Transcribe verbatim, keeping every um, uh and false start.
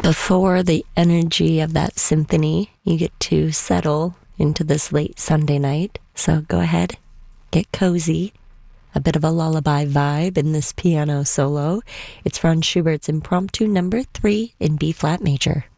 Before the energy of that symphony, you get to settle into this late Sunday night. So go ahead, get cozy. A bit of a lullaby vibe in this piano solo. It's Franz Schubert's Impromptu number three in B-flat major.